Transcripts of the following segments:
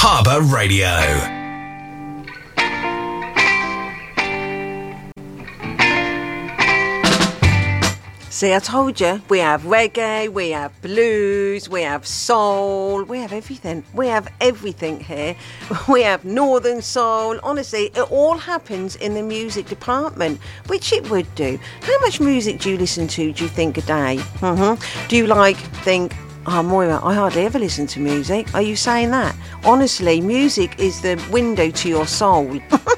Harbour Radio. See, I told you, we have reggae, we have blues, we have soul, we have everything. We have everything here. We have northern soul. Honestly, it all happens in the music department, which it would do. How much music do you listen to, do you think, a day? Do you think, oh, Moira, I hardly ever listen to music. Are you saying that? Honestly, music is the window to your soul.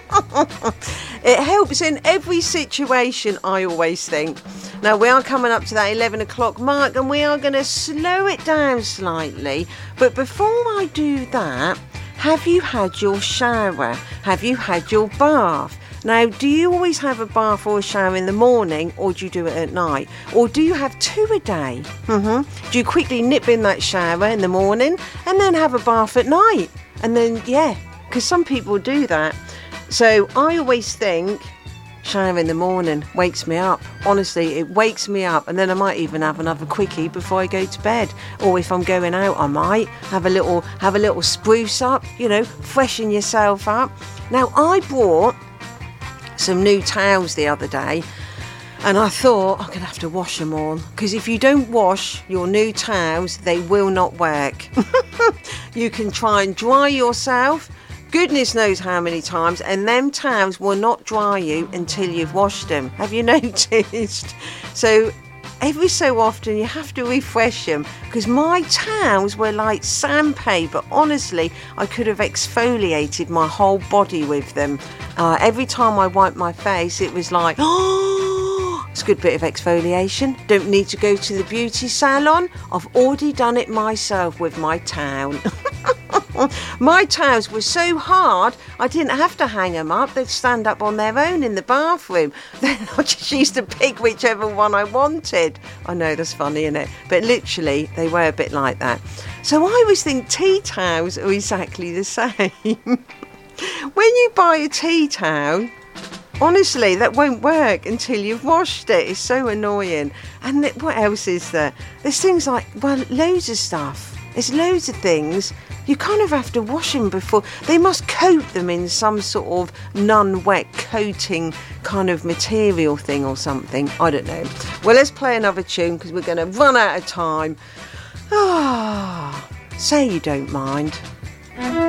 It helps in every situation, I always think. Now, we are coming up to that 11 o'clock mark and we are going to slow it down slightly. But before I do that, have you had your shower? Have you had your bath? Now, do you always have a bath or a shower in the morning, or do you do it at night? Or do you have two a day? Do you quickly nip in that shower in the morning and then have a bath at night? And then, because some people do that. So I always think shower in the morning wakes me up. Honestly, it wakes me up, and then I might even have another quickie before I go to bed. Or if I'm going out, I might have a little spruce up, freshen yourself up. Now, I bought some new towels the other day, and I thought I'm going to have to wash them all, because if you don't wash your new towels, they will not work. You can try and dry yourself, goodness knows how many times, and them towels will not dry you until you've washed them. Have you noticed? So every so often you have to refresh them, because my towels were like sandpaper. Honestly, I could have exfoliated my whole body with them. Every time I wiped my face, it was like, oh, it's a good bit of exfoliation. Don't need to go to the beauty salon. I've already done it myself with my towel. My towels were so hard, I didn't have to hang them up. They'd stand up on their own in the bathroom. Then I just used to pick whichever one I wanted. I know, that's funny, isn't it? But literally, they were a bit like that. So I always think tea towels are exactly the same. When you buy a tea towel, honestly, that won't work until you've washed it. It's so annoying. And what else is there? There's things like, loads of stuff. There's loads of things. You kind of have to wash them before. They must coat them in some sort of non-wet coating kind of material thing or something. I don't know. Well, let's play another tune, because we're going to run out of time. Say you don't mind.